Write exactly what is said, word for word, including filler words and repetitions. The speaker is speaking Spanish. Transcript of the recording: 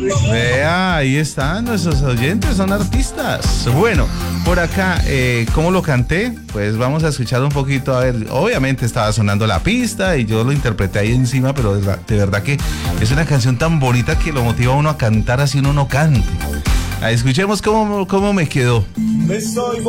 Vea, ahí están nuestros oyentes, son artistas. Bueno, por acá, eh, ¿cómo lo canté? Pues vamos a escuchar un poquito, a ver, obviamente estaba sonando la pista y yo lo interpreté ahí encima, pero de verdad, de verdad que es una canción tan bonita que lo motiva a uno a cantar así uno no cante. Ahí escuchemos cómo, cómo me quedó. Me soy